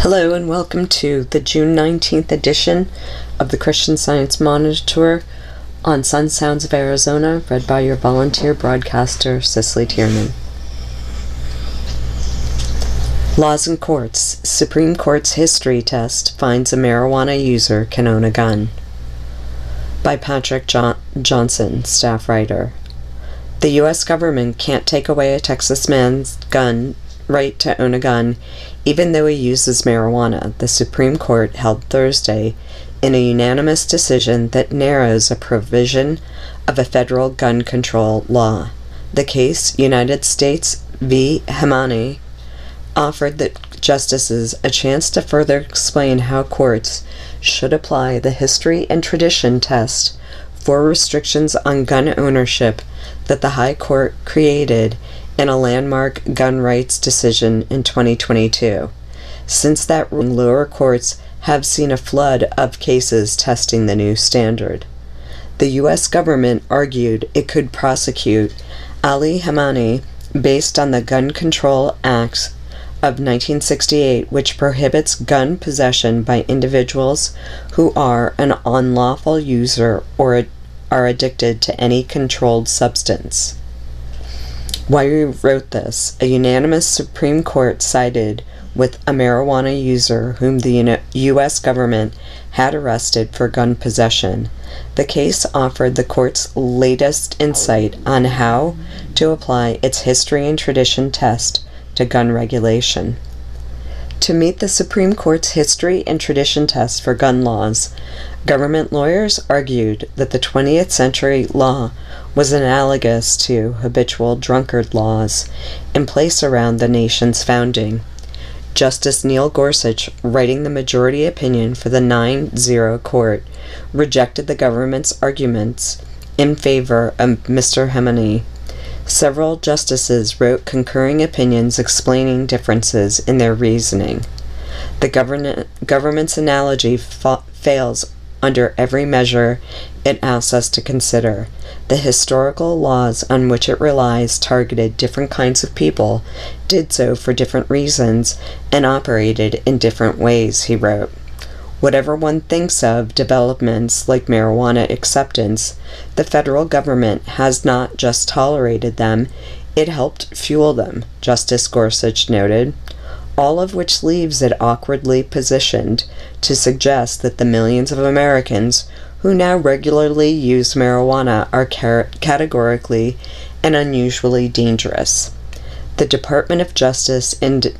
Hello and welcome to the June 19th edition of the Christian Science Monitor on Sun Sounds of Arizona, read by your volunteer broadcaster, Cicely Tiernan. Laws and Courts. Supreme Court's history test finds a marijuana user can own a gun. By Patrick Johnson, staff writer. The U.S. government can't take away a Texas man's right to own a gun, even though he uses marijuana, the Supreme Court held Thursday in a unanimous decision that narrows a provision of a federal gun control law. The case, United States v. Hamani, offered the justices a chance to further explain how courts should apply the history and tradition test for restrictions on gun ownership that the High Court created in a landmark gun rights decision in 2022. Since that ruling, lower courts have seen a flood of cases testing the new standard. The U.S. government argued it could prosecute Ali Hamani based on the Gun Control Act of 1968, which prohibits gun possession by individuals who are an unlawful user or are addicted to any controlled substance. Why wrote this? A unanimous Supreme Court sided with a marijuana user whom the U.S. government had arrested for gun possession. The case offered the court's latest insight on how to apply its history and tradition test to gun regulation. To meet the Supreme Court's history and tradition test for gun laws, government lawyers argued that the 20th century law was analogous to habitual drunkard laws in place around the nation's founding. Justice Neil Gorsuch, writing the majority opinion for the 9-0 court, rejected the government's arguments in favor of Mr. Hamani. Several justices wrote concurring opinions explaining differences in their reasoning. The government's analogy fails under every measure it asks us to consider. The historical laws on which it relies targeted different kinds of people, did so for different reasons, and operated in different ways, he wrote. Whatever one thinks of developments like marijuana acceptance, the federal government has not just tolerated them, it helped fuel them, Justice Gorsuch noted, all of which leaves it awkwardly positioned to suggest that the millions of Americans who now regularly use marijuana are categorically and unusually dangerous. The Department of Justice indicted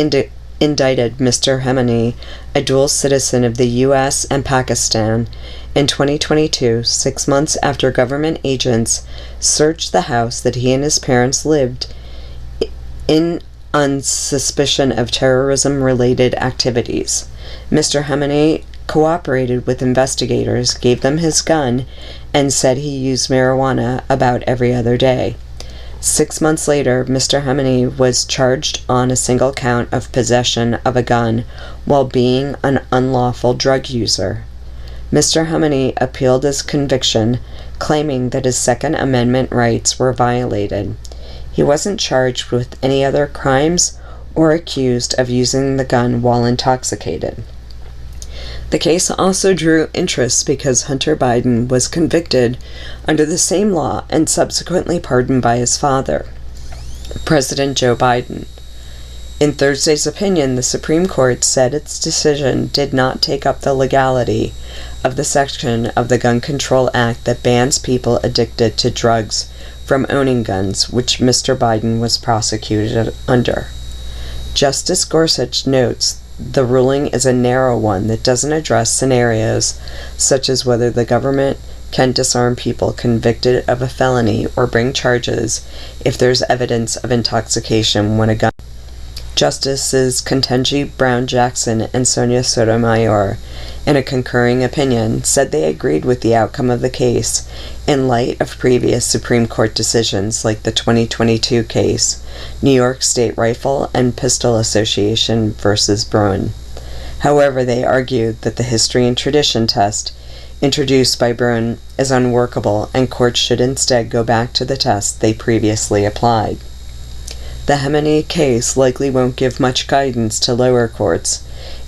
Mr. Hamani, a dual citizen of the U.S. and Pakistan, in 2022, 6 months after government agents searched the house that he and his parents lived in on suspicion of terrorism-related activities. Mr. Hamani cooperated with investigators, gave them his gun, and said he used marijuana about every other day. 6 months later, Mr. Hamani was charged on a single count of possession of a gun while being an unlawful drug user. Mr. Hamani appealed his conviction, claiming that his Second Amendment rights were violated. He wasn't charged with any other crimes or accused of using the gun while intoxicated. The case also drew interest because Hunter Biden was convicted under the same law and subsequently pardoned by his father, President Joe Biden. In Thursday's opinion, the Supreme Court said its decision did not take up the legality of the section of the Gun Control Act that bans people addicted to drugs from owning guns, which Mr. Biden was prosecuted under. Justice Gorsuch notes the ruling is a narrow one that doesn't address scenarios such as whether the government can disarm people convicted of a felony or bring charges if there's evidence of intoxication when a gun. Justices Ketanji Brown Jackson and Sonia Sotomayor, in a concurring opinion, said they agreed with the outcome of the case in light of previous Supreme Court decisions like the 2022 case, New York State Rifle and Pistol Association versus Bruin. However, they argued that the history and tradition test introduced by Bruin is unworkable and courts should instead go back to the test they previously applied. The Hamani case likely won't give much guidance to lower courts.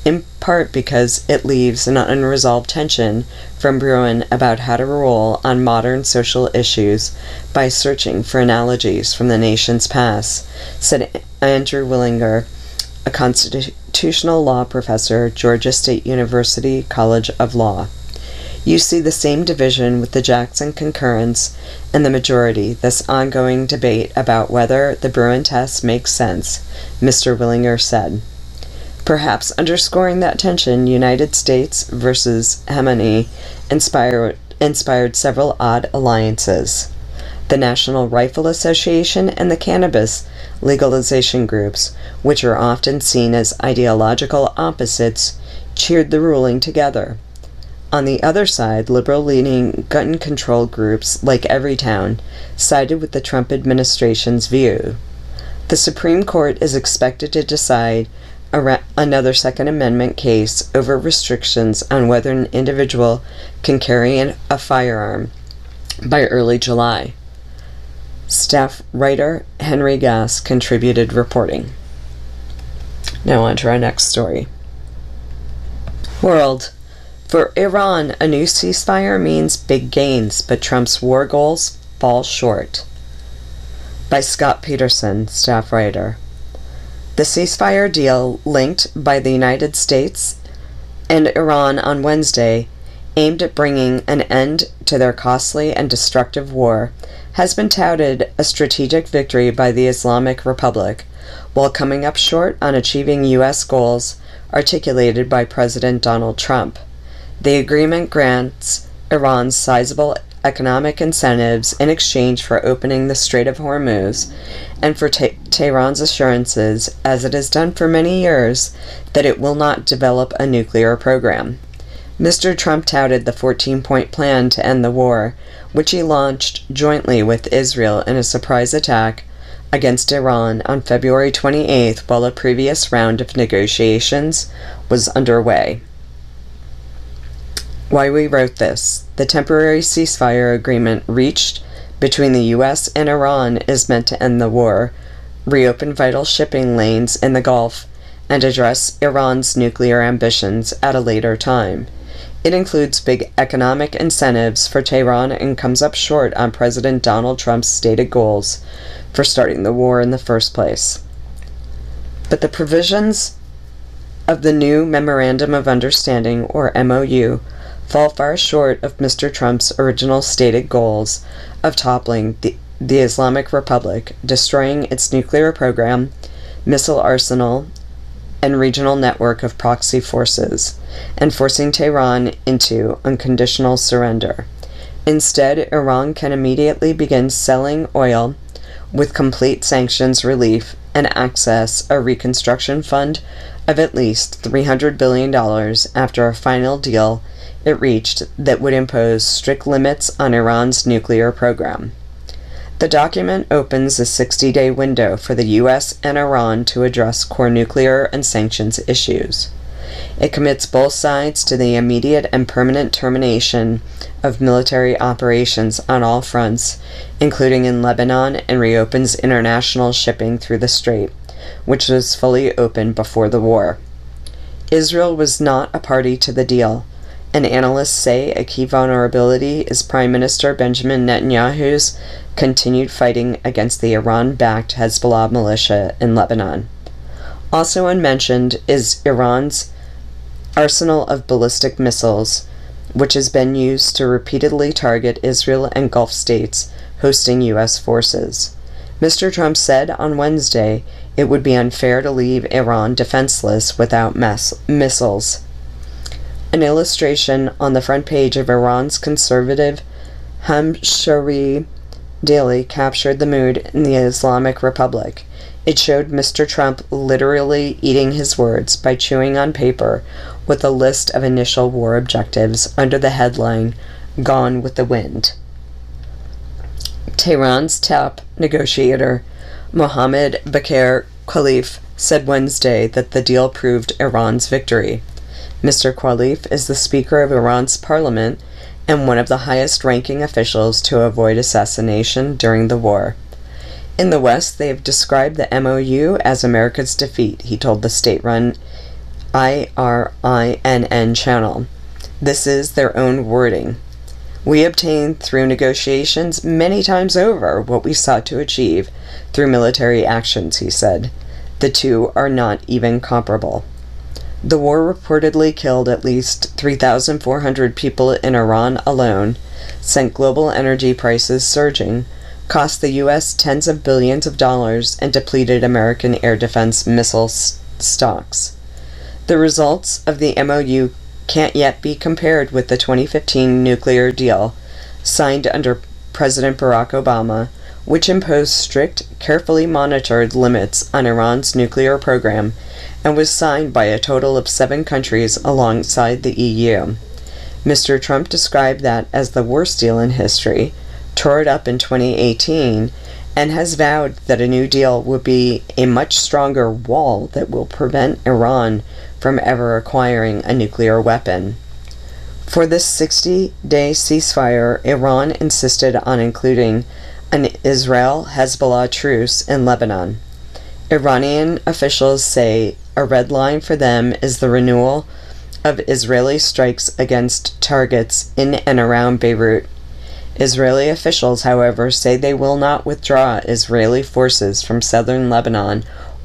in part because it leaves an unresolved tension from brewing about how to rule on modern social issues by searching for analogies from the nation's past, said Andrew Willinger, a constitutional law professor, Georgia State University College of Law. You see the same division with the Jackson concurrence and the majority, this ongoing debate about whether the Bruin test makes sense, Mr. Willinger said. Perhaps underscoring that tension, United States versus hegemony inspired several odd alliances. The National Rifle Association and the cannabis legalization groups, which are often seen as ideological opposites, cheered the ruling together. On the other side, liberal-leaning gun control groups like Everytown sided with the Trump administration's view. The Supreme Court is expected to decide another Second Amendment case over restrictions on whether an individual can carry a firearm by early July. Staff writer Henry Gass contributed reporting. Now on to our next story. World. For Iran, a new ceasefire means big gains, but Trump's war goals fall short. By Scott Peterson, staff writer. The ceasefire deal linked by the United States and Iran on Wednesday, aimed at bringing an end to their costly and destructive war, has been touted a strategic victory by the Islamic Republic, while coming up short on achieving U.S. goals articulated by President Donald Trump. The agreement grants Iran sizable economic incentives in exchange for opening the Strait of Hormuz and for Tehran's assurances, as it has done for many years, that it will not develop a nuclear program. Mr. Trump touted the 14-point plan to end the war, which he launched jointly with Israel in a surprise attack against Iran on February 28th, while a previous round of negotiations was underway. Why we wrote this. The temporary ceasefire agreement reached between the U.S. and Iran is meant to end the war, reopen vital shipping lanes in the Gulf, and address Iran's nuclear ambitions at a later time. It includes big economic incentives for Tehran and comes up short on President Donald Trump's stated goals for starting the war in the first place. But the provisions of the new Memorandum of Understanding, or MOU, fall far short of Mr. Trump's original stated goals of toppling the Islamic Republic, destroying its nuclear program, missile arsenal, and regional network of proxy forces, and forcing Tehran into unconditional surrender. Instead, Iran can immediately begin selling oil with complete sanctions relief and access a reconstruction fund of at least $300 billion after a final deal it reached that would impose strict limits on Iran's nuclear program. The document opens a 60-day window for the U.S. and Iran to address core nuclear and sanctions issues. It commits both sides to the immediate and permanent termination of military operations on all fronts, including in Lebanon, and reopens international shipping through the strait, which was fully open before the war. Israel was not a party to the deal, and analysts say a key vulnerability is Prime Minister Benjamin Netanyahu's continued fighting against the Iran-backed Hezbollah militia in Lebanon. Also unmentioned is Iran's arsenal of ballistic missiles, which has been used to repeatedly target Israel and Gulf states hosting U.S. forces. Mr. Trump said on Wednesday it would be unfair to leave Iran defenseless without missiles. An illustration on the front page of Iran's conservative Hamshari Daily captured the mood in the Islamic Republic. It showed Mr. Trump literally eating his words by chewing on paper with a list of initial war objectives under the headline, "Gone with the Wind." Tehran's top negotiator, Mohammad Bakr Khalif, said Wednesday that the deal proved Iran's victory. Mr. Khalif is the Speaker of Iran's parliament and one of the highest-ranking officials to avoid assassination during the war. In the West, they have described the MOU as America's defeat, he told the state-run IRINN channel. This is their own wording. We obtained through negotiations many times over what we sought to achieve through military actions, he said. The two are not even comparable. The war reportedly killed at least 3,400 people in Iran alone, sent global energy prices surging, cost the U.S. tens of billions of dollars, and depleted American air defense missile stocks. The results of the MOU can't yet be compared with the 2015 nuclear deal, signed under President Barack Obama, which imposed strict, carefully monitored limits on Iran's nuclear program and was signed by a total of 7 countries alongside the EU. Mr. Trump described that as the worst deal in history, tore it up in 2018, and has vowed that a new deal will be a much stronger wall that will prevent Iran from ever acquiring a nuclear weapon. For this 60-day ceasefire, Iran insisted on including an Israel-Hezbollah truce in Lebanon. Iranian officials say a red line for them is the renewal of Israeli strikes against targets in and around Beirut. Israeli officials, however, say they will not withdraw Israeli forces from southern Lebanon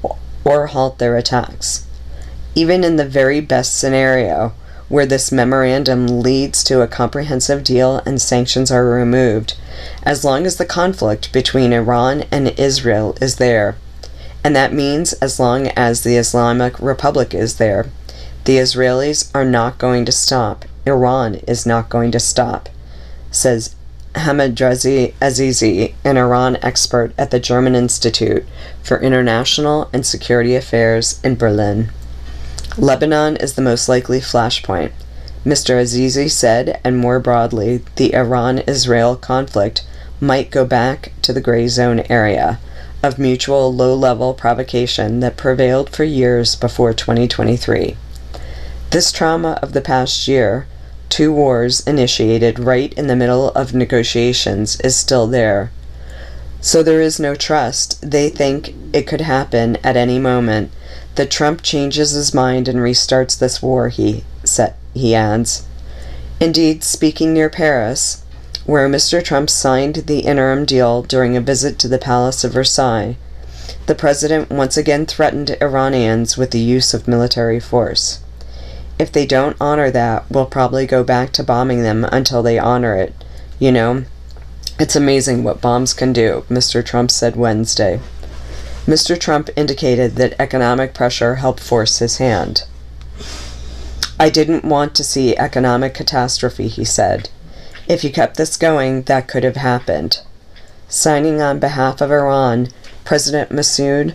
or halt their attacks. Even in the very best scenario, where this memorandum leads to a comprehensive deal and sanctions are removed, as long as the conflict between Iran and Israel is there, and that means as long as the Islamic Republic is there, the Israelis are not going to stop. Iran is not going to stop, says Hamadrazi Azizi, an Iran expert at the German Institute for International and Security Affairs in Berlin. Lebanon is the most likely flashpoint, Mr. Azizi said, and more broadly, the Iran-Israel conflict might go back to the gray zone area of mutual low-level provocation that prevailed for years before 2023. This trauma of the past year, 2 wars initiated right in the middle of negotiations, is still there. So there is no trust. They think it could happen at any moment, that Trump changes his mind and restarts this war, he adds. Indeed, speaking near Paris, where Mr. Trump signed the interim deal during a visit to the Palace of Versailles, the president once again threatened Iranians with the use of military force. If they don't honor that, we'll probably go back to bombing them until they honor it. You know, it's amazing what bombs can do, Mr. Trump said Wednesday. Mr. Trump indicated that economic pressure helped force his hand. I didn't want to see economic catastrophe, he said. If you kept this going, that could have happened. Signing on behalf of Iran, President Masoud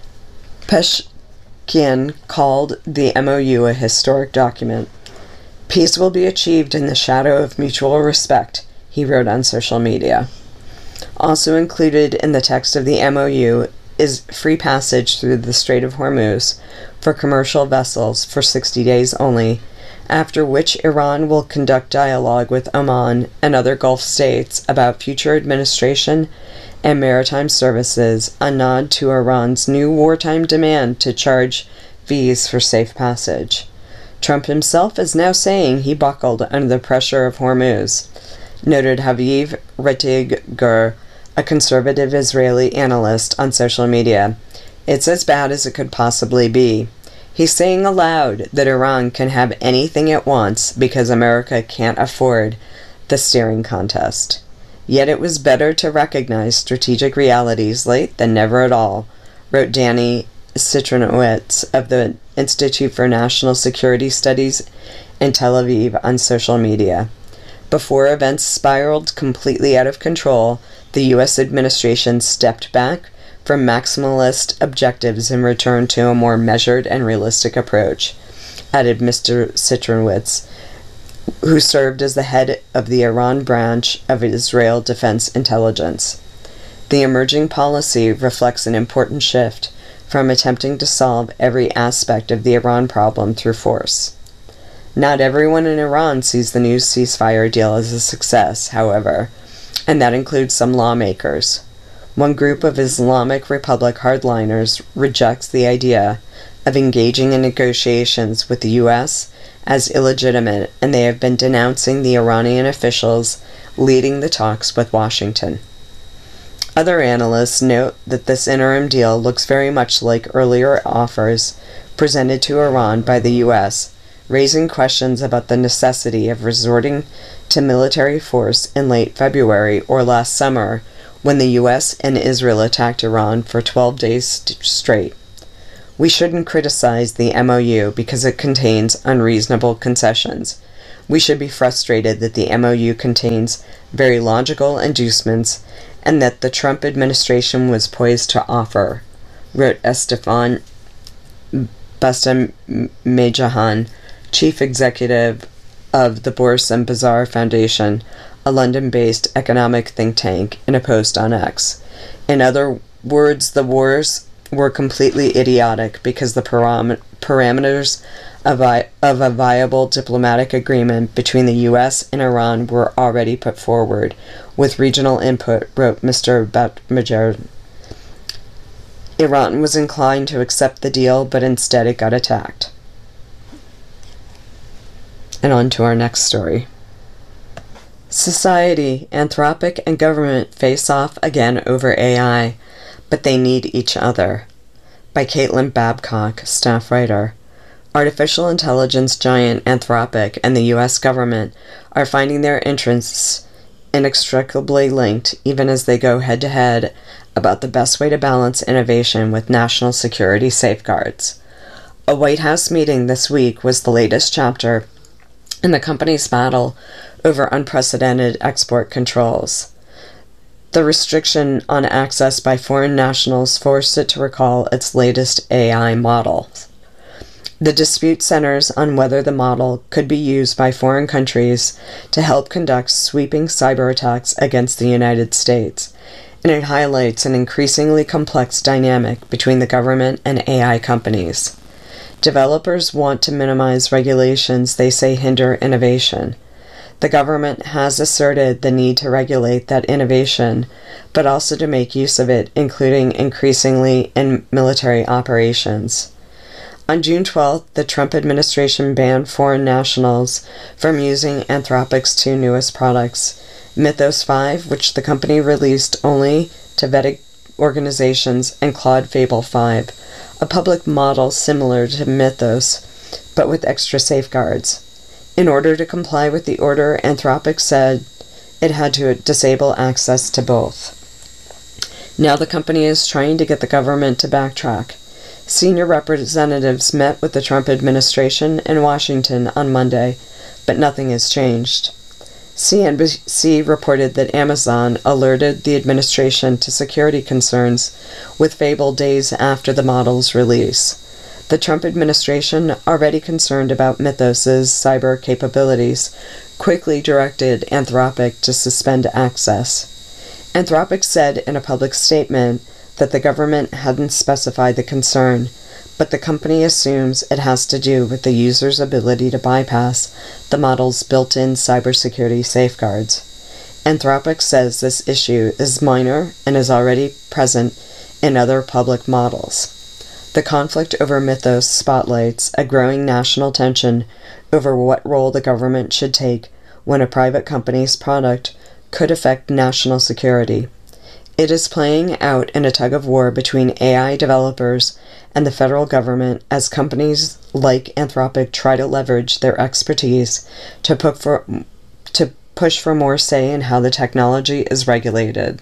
Pezeshkian called the MOU a historic document. Peace will be achieved in the shadow of mutual respect, he wrote on social media. Also included in the text of the MOU is free passage through the Strait of Hormuz for commercial vessels for 60 days only, after which Iran will conduct dialogue with Oman and other Gulf states about future administration and maritime services, a nod to Iran's new wartime demand to charge fees for safe passage. Trump himself is now saying he buckled under the pressure of Hormuz, noted Haviv Rettig-Gur, a conservative Israeli analyst on social media. It's as bad as it could possibly be. He's saying aloud that Iran can have anything it wants because America can't afford the staring contest. Yet it was better to recognize strategic realities late than never at all, wrote Danny Citronowitz of the Institute for National Security Studies in Tel Aviv on social media. Before events spiraled completely out of control, the U.S. administration stepped back from maximalist objectives and returned to a more measured and realistic approach, added Mr. Citronowitz, who served as the head of the Iran branch of Israel Defense Intelligence. The emerging policy reflects an important shift from attempting to solve every aspect of the Iran problem through force. Not everyone in Iran sees the new ceasefire deal as a success, however, and that includes some lawmakers. One group of Islamic Republic hardliners rejects the idea of engaging in negotiations with the U.S. as illegitimate, and they have been denouncing the Iranian officials leading the talks with Washington. Other analysts note that this interim deal looks very much like earlier offers presented to Iran by the U.S., raising questions about the necessity of resorting to military force in late February or last summer when the U.S. and Israel attacked Iran for 12 days straight. We shouldn't criticize the MOU because it contains unreasonable concessions. We should be frustrated that the MOU contains very logical inducements and that the Trump administration was poised to offer, wrote Estefan Bastamajahan, chief executive of the Bourse and Bazaar Foundation, a London-based economic think tank, in a post on X. In other words, the wars were completely idiotic because the parameters of a viable diplomatic agreement between the U.S. and Iran were already put forward, with regional input, wrote Mr. Batmajer. Iran was inclined to accept the deal, but instead it got attacked. And on to our next story. Society, Anthropic, and government face off again over AI, but they need each other. By Caitlin Babcock, staff writer. Artificial intelligence giant Anthropic and the U.S. government are finding their interests inextricably linked, even as they go head-to-head about the best way to balance innovation with national security safeguards. A White House meeting this week was the latest chapter in the company's battle over unprecedented export controls. The restriction on access by foreign nationals forced it to recall its latest AI model. The dispute centers on whether the model could be used by foreign countries to help conduct sweeping cyber attacks against the United States, and it highlights an increasingly complex dynamic between the government and AI companies. Developers want to minimize regulations they say hinder innovation. The government has asserted the need to regulate that innovation, but also to make use of it, including increasingly in military operations. On June 12th, the Trump administration banned foreign nationals from using Anthropic's two newest products, Mythos 5, which the company released only to vetted organizations, and Claude Fable 5, a public model similar to Mythos, but with extra safeguards. In order to comply with the order, Anthropic said it had to disable access to both. Now the company is trying to get the government to backtrack. Senior representatives met with the Trump administration in Washington on Monday, but nothing has changed. CNBC reported that Amazon alerted the administration to security concerns with Fable days after the model's release. The Trump administration, already concerned about Mythos's cyber capabilities, quickly directed Anthropic to suspend access. Anthropic said in a public statement that the government hadn't specified the concern, but the company assumes it has to do with the user's ability to bypass the model's built-in cybersecurity safeguards. Anthropic says this issue is minor and is already present in other public models. The conflict over Mythos spotlights a growing national tension over what role the government should take when a private company's product could affect national security. It is playing out in a tug-of-war between AI developers and the federal government as companies like Anthropic try to leverage their expertise to push for more say in how the technology is regulated.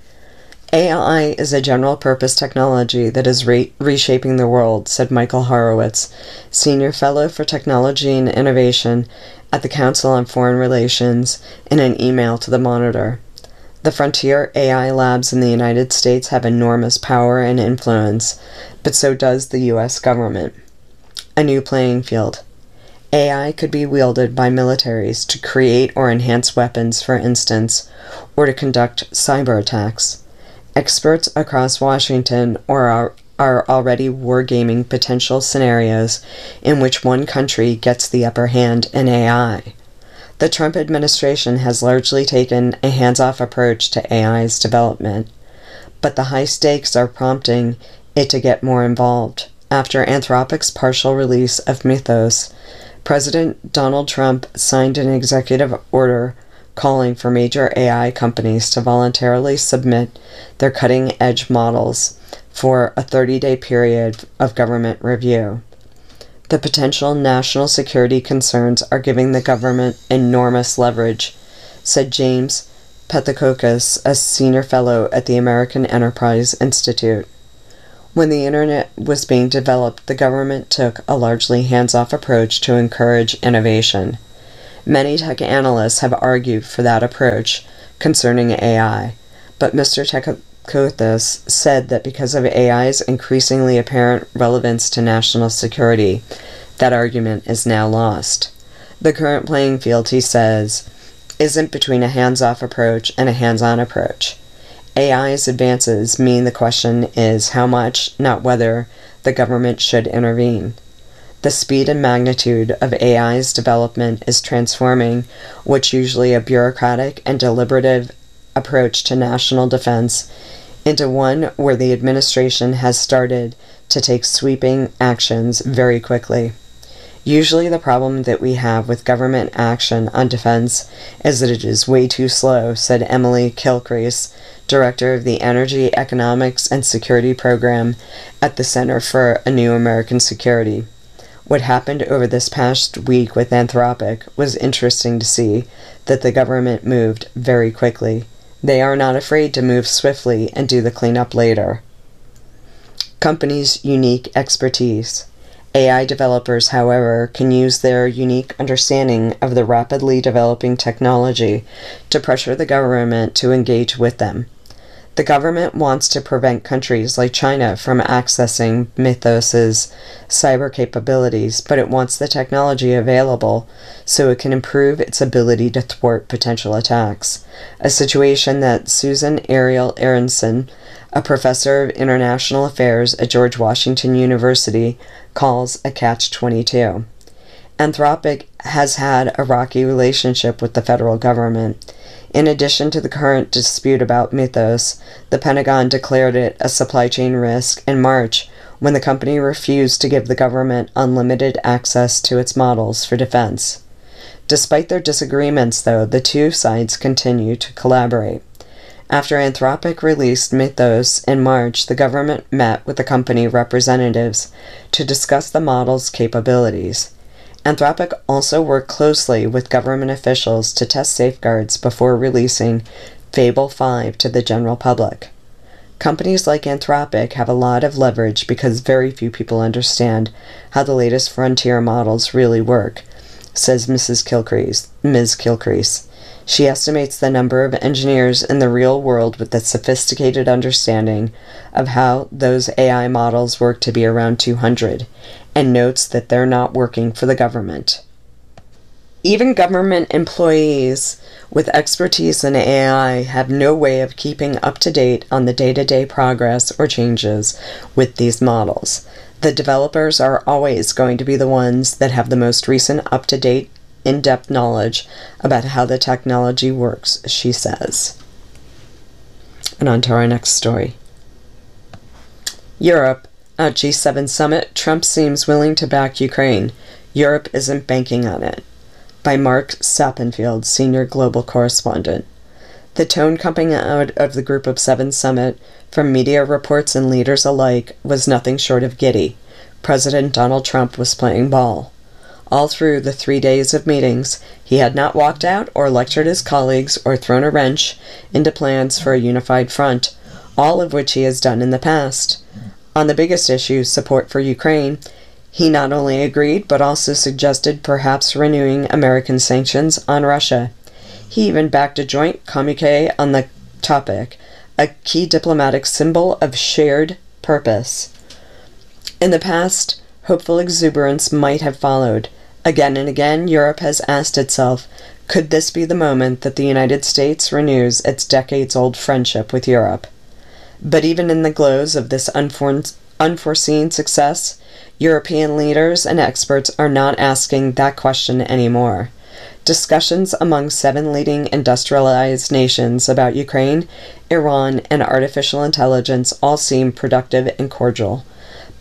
AI is a general-purpose technology that is reshaping the world, said Michael Horowitz, Senior Fellow for Technology and Innovation at the Council on Foreign Relations, in an email to the Monitor. The frontier AI labs in the United States have enormous power and influence, but so does the U.S. government. A new playing field. AI could be wielded by militaries to create or enhance weapons, for instance, or to conduct cyber attacks. Experts across Washington are already wargaming potential scenarios in which one country gets the upper hand in AI. The Trump administration has largely taken a hands-off approach to AI's development, but the high stakes are prompting it to get more involved. after Anthropic's partial release of Mythos, President Donald Trump signed an executive order calling for major AI companies to voluntarily submit their cutting-edge models for a 30-day period of government review. The potential national security concerns are giving the government enormous leverage, said James Pethokoukis, a senior fellow at the American Enterprise Institute. When the internet was being developed, the government took a largely hands-off approach to encourage innovation. Many tech analysts have argued for that approach concerning AI, but Mr. Pethokoukis said that because of AI's increasingly apparent relevance to national security, that argument is now lost. The current playing field, he says, isn't between a hands-off approach and a hands-on approach. AI's advances mean the question is how much, not whether, the government should intervene. The speed and magnitude of AI's development is transforming what's usually a bureaucratic and deliberative approach to national defense into one where the administration has started to take sweeping actions very quickly. Usually the problem that we have with government action on defense is that it is way too slow, said Emily Kilcrease, director of the Energy, Economics, and Security Program at the Center for a New American Security. What happened over this past week with Anthropic was interesting to see that the government moved very quickly. They are not afraid to move swiftly and do the cleanup later. Companies' unique expertise. AI developers, however, can use their unique understanding of the rapidly developing technology to pressure the government to engage with them. The government wants to prevent countries like China from accessing Mythos's cyber capabilities, but it wants the technology available so it can improve its ability to thwart potential attacks, a situation that Susan Ariel Aronson, a professor of international affairs at George Washington University, calls a catch-22. Anthropic has had a rocky relationship with the federal government. In addition to the current dispute about Mythos, the Pentagon declared it a supply chain risk in March when the company refused to give the government unlimited access to its models for defense. Despite their disagreements, though, the two sides continue to collaborate. After Anthropic released Mythos in March, the government met with the company representatives to discuss the model's capabilities. Anthropic also worked closely with government officials to test safeguards before releasing Fable 5 to the general public. Companies like Anthropic have a lot of leverage because very few people understand how the latest frontier models really work, says Ms. Kilcrease. She estimates the number of engineers in the real world with a sophisticated understanding of how those AI models work to be around 200, and notes that they're not working for the government. Even government employees with expertise in AI have no way of keeping up to date on the day-to-day progress or changes with these models. The developers are always going to be the ones that have the most recent up-to-date in-depth knowledge about how the technology works, she says. And on to our next story. Europe. At G7 summit, Trump seems willing to back Ukraine. Europe isn't banking on it. By Mark Sappenfield, senior global correspondent. The tone coming out of the Group of Seven summit, from media reports and leaders alike, was nothing short of giddy. President Donald Trump was playing ball. All through the 3 days of meetings, he had not walked out or lectured his colleagues or thrown a wrench into plans for a unified front, all of which he has done in the past. On the biggest issue, support for Ukraine, he not only agreed but also suggested perhaps renewing American sanctions on Russia. He even backed a joint communique on the topic, a key diplomatic symbol of shared purpose. In the past, hopeful exuberance might have followed. Again and again, Europe has asked itself, could this be the moment that the United States renews its decades-old friendship with Europe? But even in the glows of this unforeseen success, European leaders and experts are not asking that question anymore. Discussions among 7 leading industrialized nations about Ukraine, Iran, and artificial intelligence all seem productive and cordial.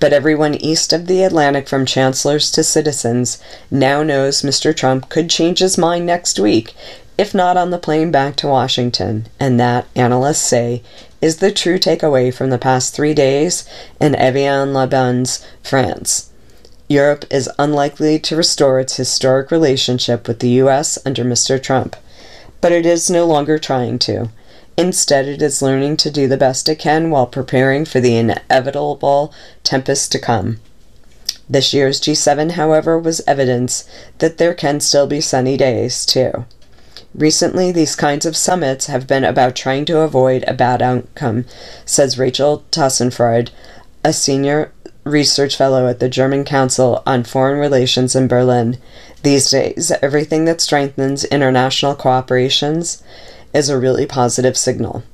But everyone east of the Atlantic, from chancellors to citizens, now knows Mr. Trump could change his mind next week, if not on the plane back to Washington, and that, analysts say, is the true takeaway from the past 3 days in Evian-les-Bains, France. Europe is unlikely to restore its historic relationship with the U.S. under Mr. Trump, but it is no longer trying to. Instead, it is learning to do the best it can while preparing for the inevitable tempest to come. This year's G7, however, was evidence that there can still be sunny days, too. Recently, these kinds of summits have been about trying to avoid a bad outcome, says Rachel Tassenfried, a senior research fellow at the German Council on Foreign Relations in Berlin. These days, everything that strengthens international cooperations is a really positive signal.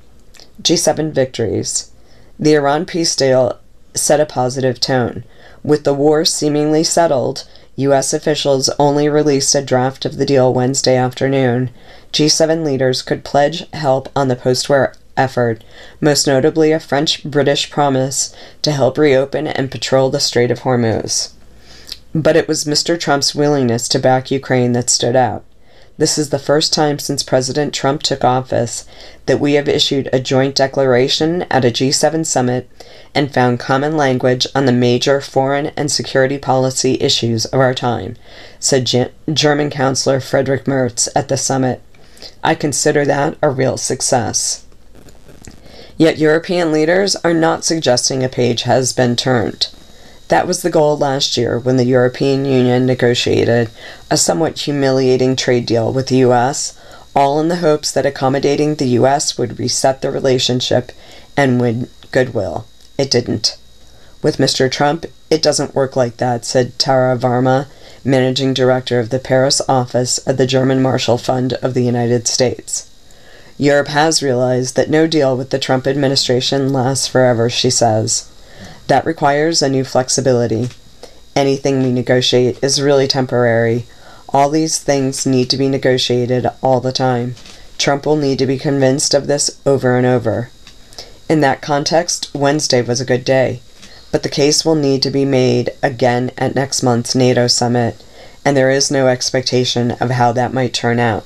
G7 victories. The Iran peace deal set a positive tone. With the war seemingly settled, U.S. officials only released a draft of the deal Wednesday afternoon. G7 leaders could pledge help on the post-war effort, most notably a French-British promise to help reopen and patrol the Strait of Hormuz. But it was Mr. Trump's willingness to back Ukraine that stood out. This is the first time since President Trump took office that we have issued a joint declaration at a G7 summit and found common language on the major foreign and security policy issues of our time, said German Chancellor Friedrich Merz at the summit. I consider that a real success. Yet European leaders are not suggesting a page has been turned. That was the goal last year when the European Union negotiated a somewhat humiliating trade deal with the U.S., all in the hopes that accommodating the U.S. would reset the relationship and win goodwill. It didn't. With Mr. Trump, it doesn't work like that, said Tara Varma, managing director of the Paris office of the German Marshall Fund of the United States. Europe has realized that no deal with the Trump administration lasts forever, she says. That requires a new flexibility. Anything we negotiate is really temporary. All these things need to be negotiated all the time. Trump will need to be convinced of this over and over. In that context, Wednesday was a good day. But the case will need to be made again at next month's NATO summit, and there is no expectation of how that might turn out.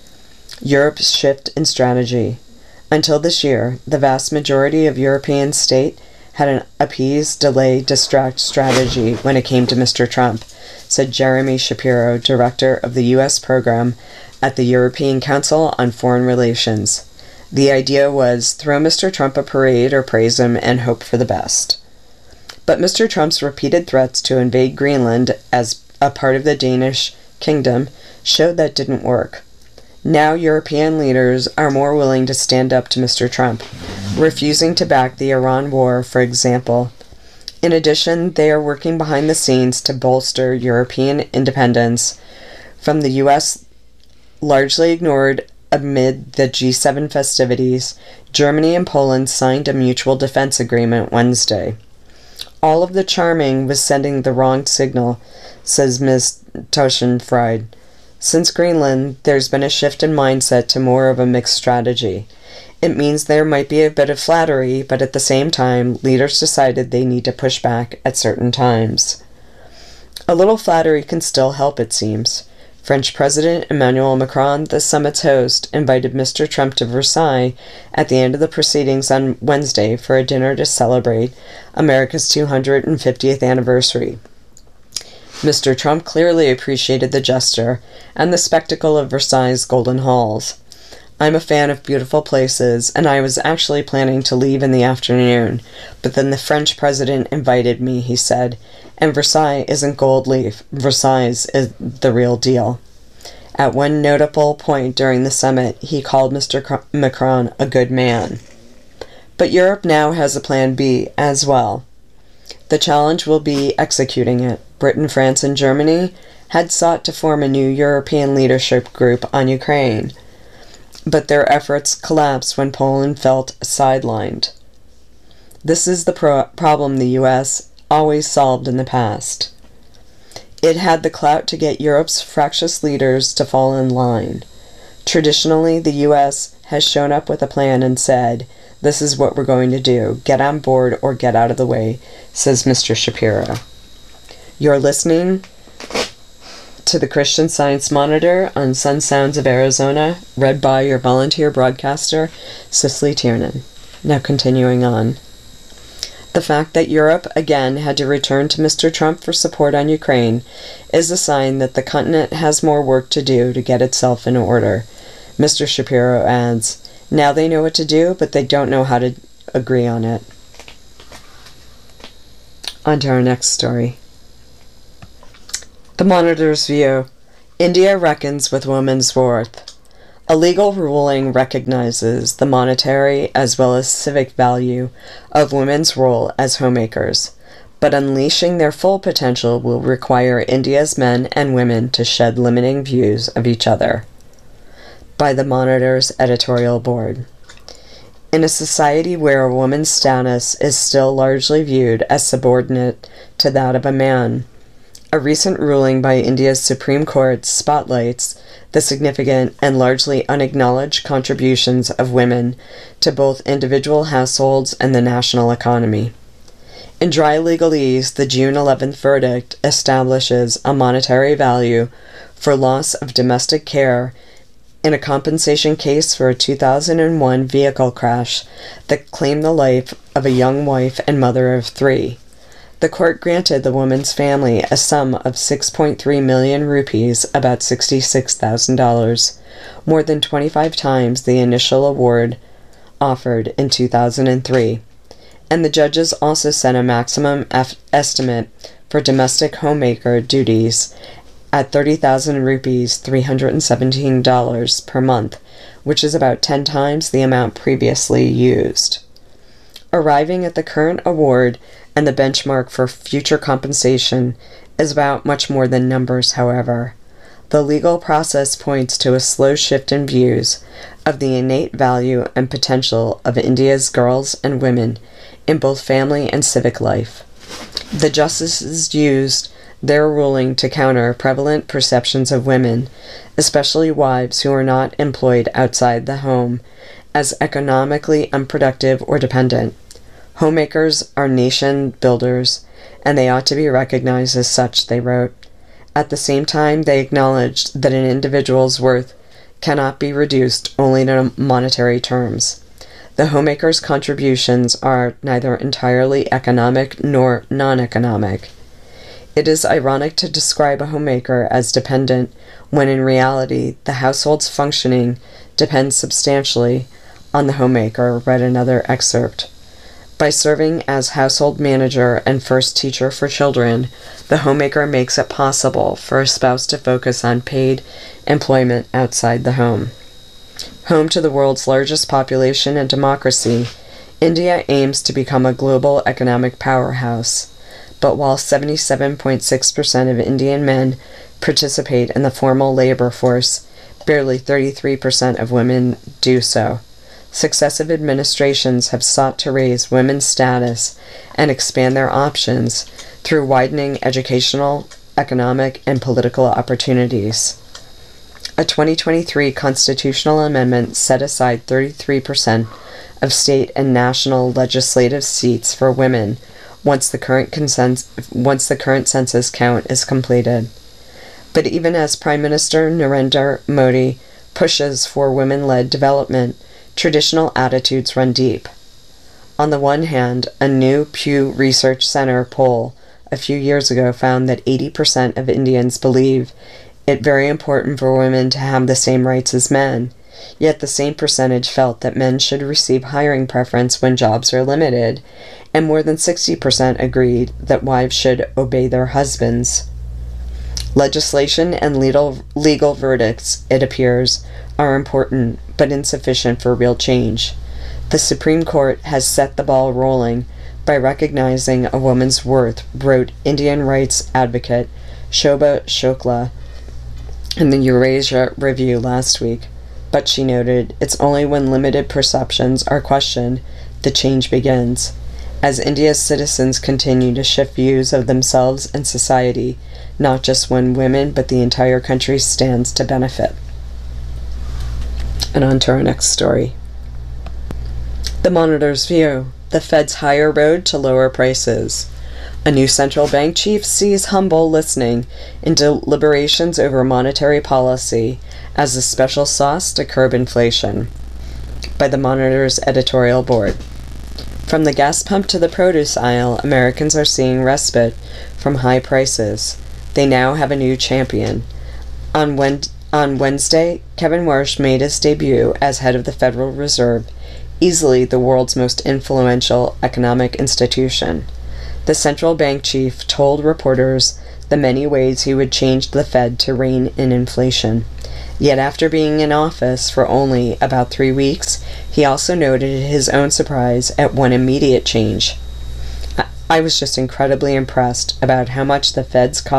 Europe's shift in strategy. Until this year, the vast majority of European states had an appease, delay, distract strategy when it came to Mr. Trump, said Jeremy Shapiro, director of the U.S. program at the European Council on Foreign Relations. The idea was throw Mr. Trump a parade or praise him and hope for the best. But Mr. Trump's repeated threats to invade Greenland as a part of the Danish kingdom showed that didn't work. Now European leaders are more willing to stand up to Mr. Trump, refusing to back the Iran war, for example. In addition, they are working behind the scenes to bolster European independence from the U.S. largely ignored amid the G7 festivities. Germany and Poland signed a mutual defense agreement Wednesday. All of the charming was sending the wrong signal, says Ms. Toshenfried. Since Greenland, there's been a shift in mindset to more of a mixed strategy. It means there might be a bit of flattery, but at the same time, leaders decided they need to push back at certain times. A little flattery can still help, it seems. French President Emmanuel Macron, the summit's host, invited Mr. Trump to Versailles at the end of the proceedings on Wednesday for a dinner to celebrate America's 250th anniversary. Mr. Trump clearly appreciated the gesture and the spectacle of Versailles' golden halls. I'm a fan of beautiful places, and I was actually planning to leave in the afternoon, but then the French president invited me, he said, and Versailles isn't gold leaf. Versailles is the real deal. At one notable point during the summit, he called Mr. Macron a good man. But Europe now has a plan B as well. The challenge will be executing it. Britain, France, and Germany had sought to form a new European leadership group on Ukraine, but their efforts collapsed when Poland felt sidelined. This is the problem the U.S. always solved in the past. It had the clout to get Europe's fractious leaders to fall in line. Traditionally, the U.S. has shown up with a plan and said, This is what we're going to do. Get on board or get out of the way, says Mr. Shapiro. You're listening to the Christian Science Monitor on Sun Sounds of Arizona, read by your volunteer broadcaster, Cicely Tiernan. Now continuing on. The fact that Europe again had to return to Mr. Trump for support on Ukraine is a sign that the continent has more work to do to get itself in order. Mr. Shapiro adds, now they know what to do, but they don't know how to agree on it. On to our next story. The Monitor's view. India reckons with women's worth. A legal ruling recognizes the monetary as well as civic value of women's role as homemakers, but unleashing their full potential will require India's men and women to shed limiting views of each other. By the Monitor's editorial board. In a society where a woman's status is still largely viewed as subordinate to that of a man, a recent ruling by India's Supreme Court spotlights the significant and largely unacknowledged contributions of women to both individual households and the national economy. In dry legalese, the June 11th verdict establishes a monetary value for loss of domestic care in a compensation case for a 2001 vehicle crash that claimed the life of a young wife and mother of 3. The court granted the woman's family a sum of 6.3 million rupees, about $66,000, more than 25 times the initial award offered in 2003. And the judges also set a maximum estimate for domestic homemaker duties at 30,000 rupees, $317 per month, which is about 10 times the amount previously used. Arriving at the current award and the benchmark for future compensation is about much more than numbers, however. The legal process points to a slow shift in views of the innate value and potential of India's girls and women in both family and civic life. The justices used their ruling to counter prevalent perceptions of women, especially wives who are not employed outside the home, as economically unproductive or dependent. Homemakers are nation builders, and they ought to be recognized as such, they wrote. At the same time, they acknowledged that an individual's worth cannot be reduced only to monetary terms. The homemaker's contributions are neither entirely economic nor non-economic. It is ironic to describe a homemaker as dependent when in reality the household's functioning depends substantially on the homemaker, read another excerpt. By serving as household manager and first teacher for children, the homemaker makes it possible for a spouse to focus on paid employment outside the home. Home to the world's largest population and democracy, India aims to become a global economic powerhouse. But while 77.6% of Indian men participate in the formal labor force, barely 33% of women do so. Successive administrations have sought to raise women's status and expand their options through widening educational, economic, and political opportunities. A 2023 constitutional amendment set aside 33% of state and national legislative seats for women once the current census count is completed. But even as Prime Minister Narendra Modi pushes for women-led development, traditional attitudes run deep. On the one hand, a new Pew Research Center poll a few years ago found that 80% of Indians believe it very important for women to have the same rights as men, yet the same percentage felt that men should receive hiring preference when jobs are limited, and more than 60% agreed that wives should obey their husbands. Legislation and legal verdicts, it appears, are important but insufficient for real change. The Supreme Court has set the ball rolling by recognizing a woman's worth, wrote Indian rights advocate Shobha Shukla in the Eurasia Review last week. But she noted, it's only when limited perceptions are questioned that change begins. As India's citizens continue to shift views of themselves and society, not just one woman, but the entire country stands to benefit. And on to our next story. The The Monitor's view: the Fed's higher road to lower prices. A new central bank chief sees humble listening in deliberations over monetary policy as a special sauce to curb inflation. By the Monitor's editorial board. From the gas pump to the produce aisle, Americans are seeing respite from high prices. They now have a new champion. On Wednesday, Kevin Warsh made his debut as head of the Federal Reserve, easily the world's most influential economic institution. The central bank chief told reporters the many ways he would change the Fed to rein in inflation. Yet after being in office for only about 3 weeks, he also noted his own surprise at one immediate change. I was just incredibly impressed about how much the Fed's